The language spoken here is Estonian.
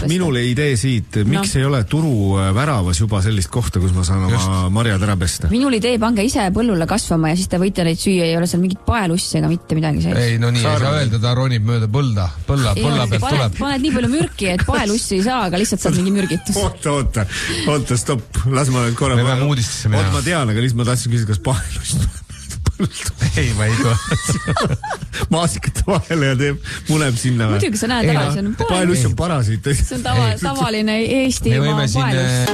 minule idee siit, miks ei ole turu väravas juba sellist kohta, kus ma saan oma marjad ära pesta? Minul idee, pange ise põllule kasvama ja siis te võite neid süüa, ei ole seal mingit paelussi ega mitte midagi sees. Ei, no nii ei saa öelda, ta ronib mööda põlla pealt tuleb. Paned nii palju mürki, et paelussi ei saa, aga lihtsalt saad mingi mürgitus. Oota, stopp, las ma nüüd korra. Me peame uudistesse minna. Ma tean, aga lihtsalt ma tahtsin küsida, kas paelust ei, ma ei tule. Maasikate vahele ja muneb sinna. Muidugi sa näed ära, see on paelus on parasiit. See on tavaline Eesti paelus.